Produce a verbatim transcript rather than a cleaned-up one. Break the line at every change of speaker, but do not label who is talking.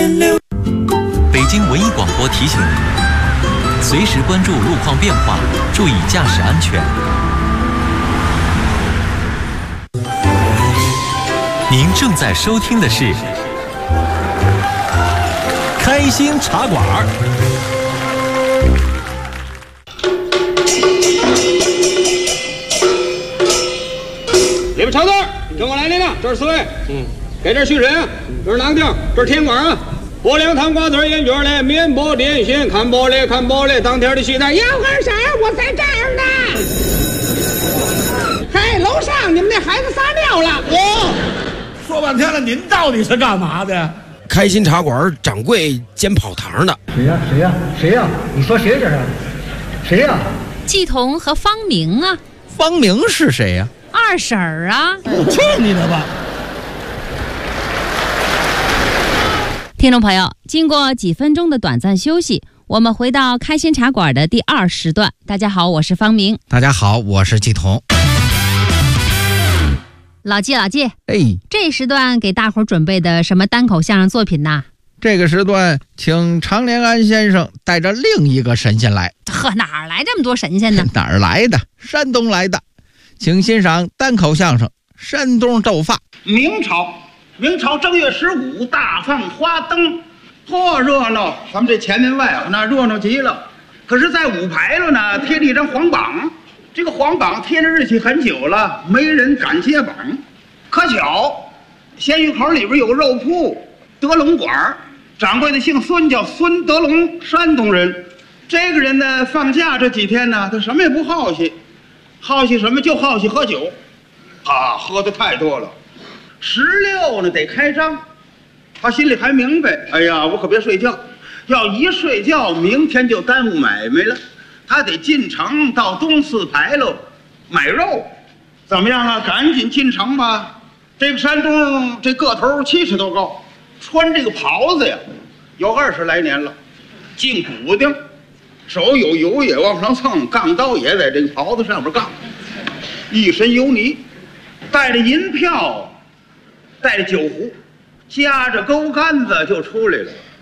点六。
北京文艺广播提醒您，随时关注路况变化，注意驾驶安全。您正在收听的是《开心茶馆》。
里边长字，跟我来领领，这是四位。嗯，给这续审，这是哪个地？这是天馆啊。薄凉汤瓜子烟卷嘞，面包点心，看包嘞，看包嘞，当天的西单。杨二婶，我在这儿呢。嘿，楼上你们那孩子撒尿了。
我说半天了，您到底是干嘛的？
开心茶馆掌柜兼跑堂的。
谁呀？谁呀？谁呀？你说谁这是？谁呀？
季彤和方明啊。
方明是谁呀？
二婶儿啊。
去你的吧！
听众朋友，经过几分钟的短暂休息，我们回到开心茶馆的第二时段。大家好，我是方明。
大家好，我是季彤。
老季，老季，
哎，
这时段给大伙儿准备的什么单口相声作品呢？
这个时段请常连安先生带着另一个神仙来。
呵，哪儿来这么多神仙呢？
哪儿来的？山东来的。请欣赏单口相声《山东斗发》。
明朝，明朝正月十五大放花灯，嚯热闹！咱们这前门外啊，那热闹极了。可是，在五牌楼呢，贴了一张黄榜。这个黄榜贴的日期很久了，没人敢揭榜。可巧，鲜鱼口里边有个肉铺，德龙馆，掌柜的姓孙，叫孙德龙，山东人。这个人呢，放假这几天呢，他什么也不好奇，好奇什么？就好奇喝酒，啊，喝的太多了。十六呢得开张，他心里还明白，哎呀，我可别睡觉，要一睡觉，明天就耽误买卖了。他得进城到东四牌楼买肉，怎么样啊？赶紧进城吧！这个山东这个头七尺多高，穿这个袍子呀，有二十来年了，净骨钉，手有油也往上蹭，杠刀也在这个袍子上面杠，一身油泥，带着银票，带着酒壶，夹着钩竿子就出来了。